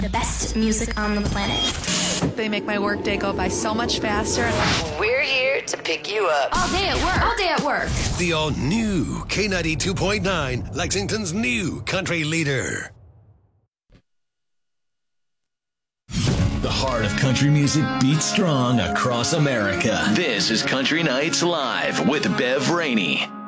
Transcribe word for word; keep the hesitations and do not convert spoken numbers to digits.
The best music on the planet. They make my workday go by so much faster. We're here to pick you up. All day at work. All day at work. The all-new K ninety-two point nine, Lexington's new country leader. The heart of country music beats strong across America. This is Country Nights Live with Bev Rainey.